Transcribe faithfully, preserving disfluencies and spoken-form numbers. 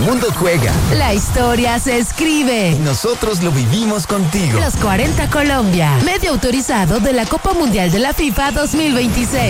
mundo juega. La historia se escribe. Y nosotros lo vivimos contigo. Los cuarenta Colombia. Medio autorizado de la Copa Mundial de la FIFA dos mil veintiséis.